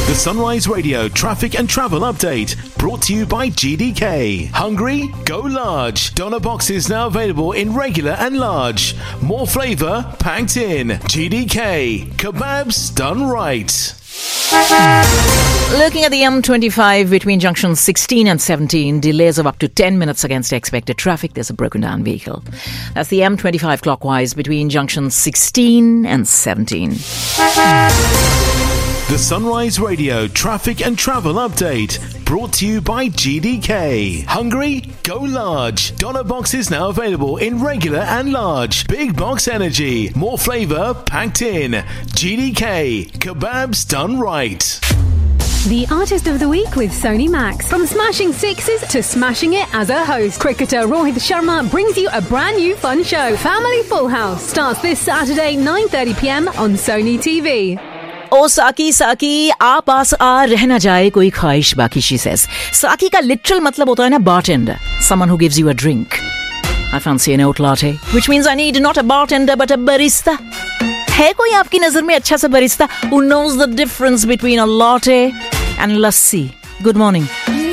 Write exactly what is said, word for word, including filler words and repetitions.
The Sunrise Radio traffic and travel update brought to you by G D K. Hungry? Go large. Doner boxes now available in regular and large. More flavour packed in. G D K. Kebabs done right. Looking at the M twenty-five between junctions sixteen and seventeen, delays of up to ten minutes against expected traffic. There's a broken down vehicle. That's the M twenty-five clockwise between junctions sixteen and seventeen. The Sunrise Radio traffic and travel update brought to you by G D K. Hungry? Go large. Doner boxes now available in regular and large. Big box energy. More flavour packed in. G D K. Kebabs done right. The Artist of the Week with Sony Max. From smashing sixes to smashing it as a host, cricketer Rohit Sharma brings you a brand new fun show. Family Full House starts this Saturday nine thirty p.m. on Sony T V. ओ साकी साकी आ पास आ रह ना जाए कोई ख्वाहिश बाकी, she says. साकी का literal मतलब होता है ना bartender, someone who gives you a drink. I fancy an oat latte, which means I need not a bartender but a barista. है कोई आपकी नजर में अच्छा सा barista who knows the difference between a latte and lassi? Good morning.